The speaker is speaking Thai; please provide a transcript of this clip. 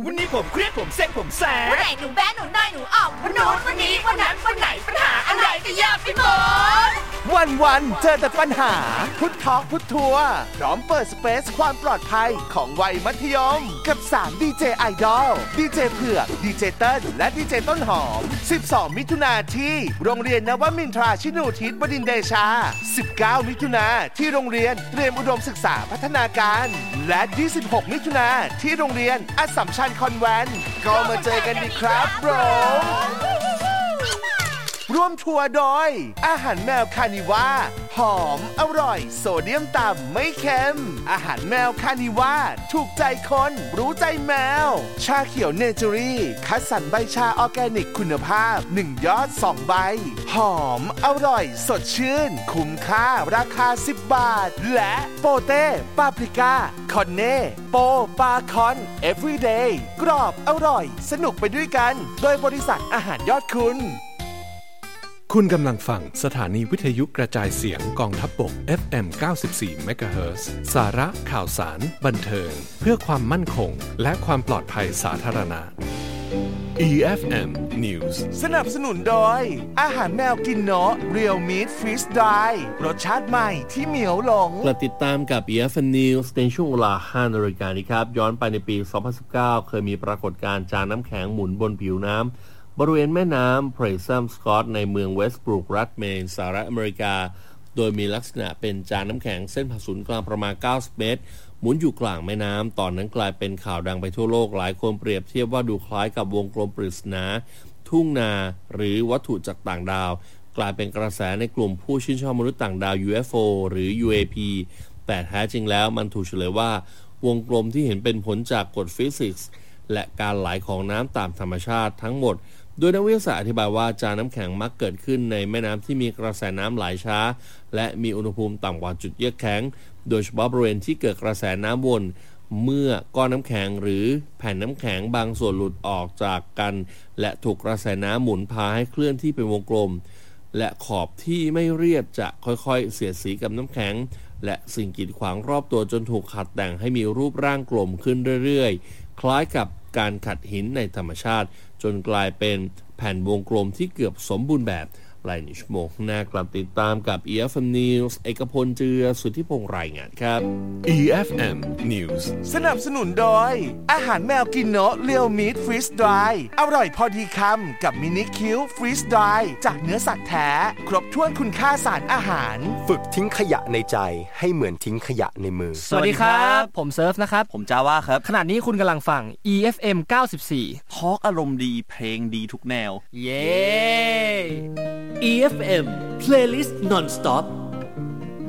วันนี้ผมเครียดผมเซ็งผมแสบวันไหนหนูแบ๊หนูน้อยหนูอ่อมวันโน้นวันนี้วันนั้นวันไหนปัญหาอะไรก็แยกไปหมดวันเจอแต่ปัญหาพุททอล์กพุททัวร์พร้อมเปิดสเปซความปลอดภัยของวัยมัธยมกับ3ดีเจไอดอลดีเจเผือกดีเจเติ้ลและดีเจต้นหอม12มิถุนายนที่โรงเรียนนวมินทราชินูทิศบดินทร์เดชา19มิถุนายนที่โรงเรียนเตรียมอุดมศึกษาพัฒนาการและ26มิถุนายนที่โรงเรียนอัสสัมชัญคอนแวนต์ก็มาเจอกันดีครับโบรร่วมทัวร์โดยอาหารแมวคานิว่าหอมอร่อยโซเดียมต่ำไม่เค็มอาหารแมวคานิว่าถูกใจคนรู้ใจแมวชาเขียวเนเจอรี่คัดสรรใบชาออร์แกนิกคุณภาพ1ยอด2ใบหอมอร่อยสดชื่นคุ้มค่าราคา10 บาทและโปเต้ปาปริก้าคอนเน่โปปาคอน everyday กรอบอร่อยสนุกไปด้วยกันโดยบริษัทอาหารยอดคุณคุณกำลังฟังสถานีวิทยุกระจายเสียงกองทัพบก FM 94 MHz สาระข่าวสารบันเทิงเพื่อความมั่นคงและความปลอดภัยสาธารณะ EFM News สนับสนุนโดยอาหารแมวกินเนาะ Real Meat Freeze Dry รสชาติใหม่ที่เหมียวหลงติดตามกับ EFM News ในช่วงเวลา 5 นาฬิกานี้ครับย้อนไปในปี 2019 เคยมีปรากฏการณ์จานน้ำแข็งหมุนบนผิวน้ำบริเวณแม่น้ำเพรซัมสกอตในเมืองเวสต์บรูครัฐเมนสหรัฐอเมริกาโดยมีลักษณะเป็นจานน้ำแข็งเส้นผ่าศูนย์กลางประมาณ90เมตรหมุนอยู่กลางแม่น้ำตอนนั้นกลายเป็นข่าวดังไปทั่วโลกหลายคนเปรียบเทียบว่าดูคล้ายกับวงกลมปริศนาทุ่งนาหรือวัตถุจากต่างดาวกลายเป็นกระแสในกลุ่มผู้ชื่นชอบมนุษย์ต่างดาว UFO หรือ UAP แต่แท้จริงแล้วมันถูกเฉลยว่าวงกลมที่เห็นเป็นผลจากกฎฟิสิกส์และการไหลของน้ำตามธรรมชาติทั้งหมดโดยนักวิทยาศาสตร์อธิบายว่าจานน้ำแข็งมักเกิดขึ้นในแม่น้ำที่มีกระแสน้ำไหลช้าและมีอุณหภูมิต่ำกว่าจุดเยือกแข็งโดยเฉพาะบริเวณที่เกิดกระแสน้ำวนเมื่อก้อนน้ำแข็งหรือแผ่นน้ำแข็งบางส่วนหลุดออกจากกันและถูกกระแสน้ำหมุนพาให้เคลื่อนที่เป็นวงกลมและขอบที่ไม่เรียบจะค่อยๆเสียดสีกับน้ำแข็งและสิ่งกีดขวางรอบตัวจนถูกขัดแต่งให้มีรูปร่างกลมขึ้นเรื่อยๆคล้ายกับการขัดหินในธรรมชาติจนกลายเป็นแผ่นวงกลมที่เกือบสมบูรณ์แบบหลายชั่วโมงหน้ากลับติดตามกับ EFM News เอกพลเจือสุทธิพงษ์รายงานครับ EFM News สนับสนุนโดยอาหารแมวกินเนาะ Real Meat Freeze Dry อร่อยพอดีคำกับมินิคิว Freeze Dry จากเนื้อสัตว์แท้ครบถ้วนคุณค่าสารอาหารฝึกทิ้งขยะในใจให้เหมือนทิ้งขยะในมือสวัสดีครับผมเซิร์ฟนะครับผมจาว่าครับขณะนี้คุณกำลังฟัง EFM 94 ทอล์กอารมณ์ดีเพลงดีทุกแนวเย้ EFM Playlist Non-Stop